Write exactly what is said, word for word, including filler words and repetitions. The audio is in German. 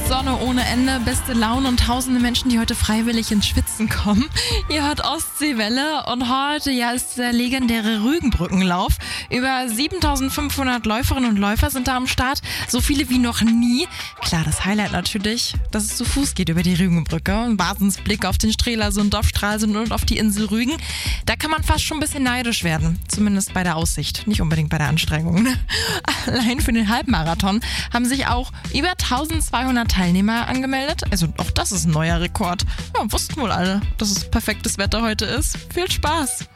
Sonne ohne Ende, beste Laune und tausende Menschen, die heute freiwillig ins Schwitzen kommen. Ihr hört Ostseewelle und heute ja ist der legendäre Rügenbrückenlauf. Über siebentausendfünfhundert Läuferinnen und Läufer sind da am Start, so viele wie noch nie. Klar, das Highlight natürlich, dass es zu Fuß geht über die Rügenbrücke. Ein Wahnsinnsblick auf den Strelasund, auf Stralsund und auf die Insel Rügen. Da kann man fast schon ein bisschen neidisch werden, zumindest bei der Aussicht, nicht unbedingt bei der Anstrengung. Allein für den Halbmarathon haben sich auch über eintausendzweihundert Teilnehmer angemeldet. Also auch das ist ein neuer Rekord. Ja, wussten wohl alle, dass es perfektes Wetter heute ist. Viel Spaß!